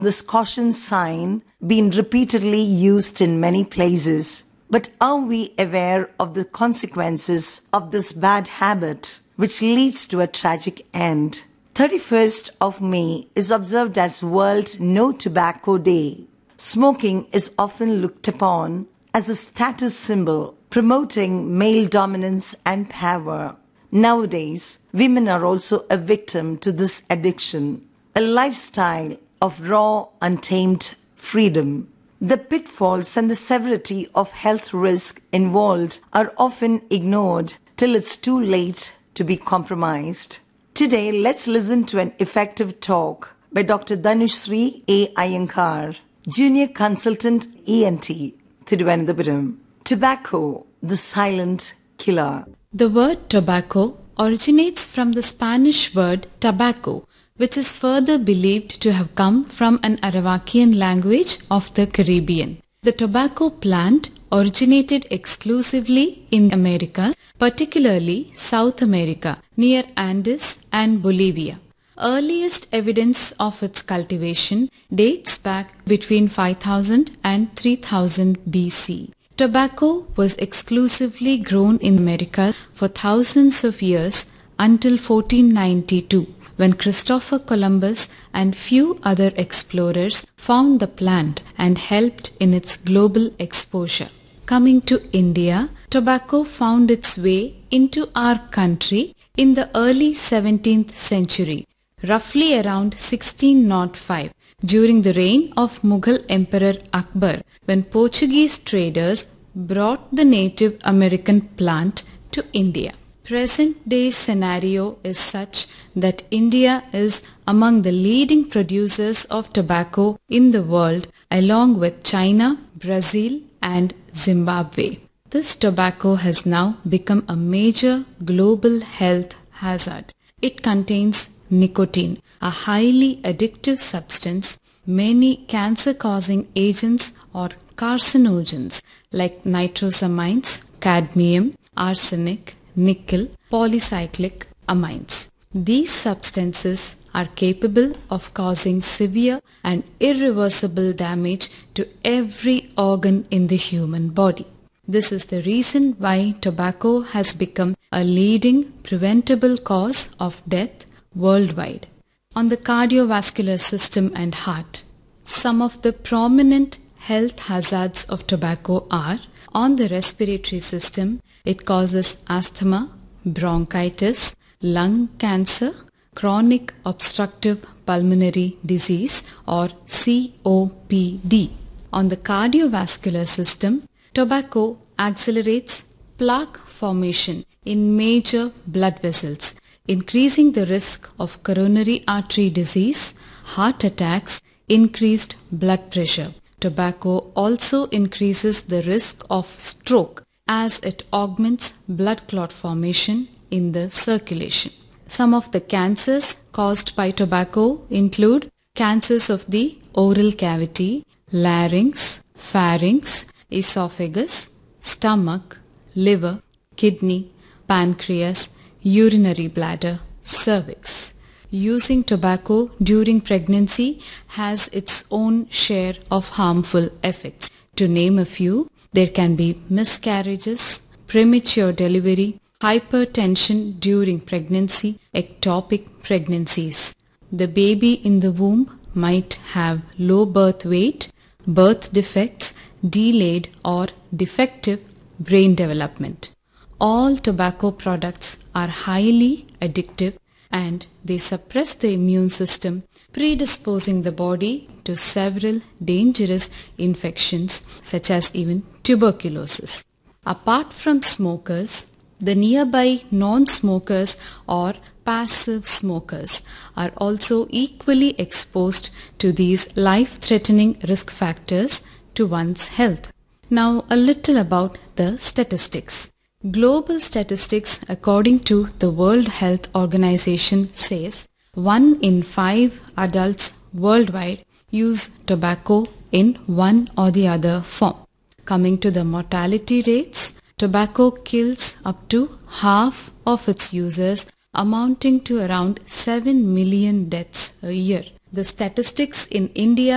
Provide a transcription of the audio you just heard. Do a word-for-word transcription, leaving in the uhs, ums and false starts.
this caution sign been repeatedly used in many places. But are we aware of the consequences of this bad habit, which leads to a tragic end? thirty-first of May is observed as World No Tobacco Day. Smoking is often looked upon as a status symbol, promoting male dominance and power. Nowadays, women are also a victim to this addiction, a lifestyle of raw, untamed freedom. The pitfalls and the severity of health risk involved are often ignored till it's too late to be compromised. Today, let's listen to an effective talk by Doctor Dhanushri A. Iyengar, Junior Consultant E N T, Thiruvananthapuram. Tobacco, the silent killer. The word tobacco originates from the Spanish word tabaco, which is further believed to have come from an Arawakian language of the Caribbean. The tobacco plant originated exclusively in America, particularly South America, near Andes and Bolivia. Earliest evidence of its cultivation dates back between five thousand and three thousand B C. Tobacco was exclusively grown in America for thousands of years until fourteen ninety-two, when Christopher Columbus and few other explorers found the plant and helped in its global exposure. Coming to India, tobacco found its way into our country in the early seventeenth century, roughly around sixteen oh five, during the reign of Mughal Emperor Akbar, when Portuguese traders brought the Native American plant to India. Present day scenario is such that India is among the leading producers of tobacco in the world, along with China, Brazil and Zimbabwe. This tobacco has now become a major global health hazard. It contains nicotine, a highly addictive substance, many cancer-causing agents or carcinogens like nitrosamines, cadmium, arsenic, nickel, polycyclic amines. These substances are capable of causing severe and irreversible damage to every organ in the human body. This is the reason why tobacco has become a leading preventable cause of death worldwide. On the cardiovascular system and heart, some of the prominent health hazards of tobacco are: on the respiratory system, it causes asthma, bronchitis, lung cancer, chronic obstructive pulmonary disease or C O P D. On the cardiovascular system, tobacco accelerates plaque formation in major blood vessels, increasing the risk of coronary artery disease, heart attacks, increased blood pressure. Tobacco also increases the risk of stroke as it augments blood clot formation in the circulation. Some of the cancers caused by tobacco include cancers of the oral cavity, larynx, pharynx, esophagus, stomach, liver, kidney, pancreas, urinary bladder, cervix. Using tobacco during pregnancy has its own share of harmful effects. To name a few, there can be miscarriages, premature delivery, hypertension during pregnancy, ectopic pregnancies. The baby in the womb might have low birth weight, birth defects, delayed or defective brain development. All tobacco products are highly addictive and they suppress the immune system, predisposing the body to several dangerous infections such as even tuberculosis. Apart from smokers, the nearby non-smokers or passive smokers are also equally exposed to these life-threatening risk factors to one's health. Now a little about the statistics. Global statistics according to the World Health Organization says one in five adults worldwide use tobacco in one or the other form. Coming to the mortality rates, tobacco kills up to half of its users, amounting to around seven million deaths a year. The statistics in India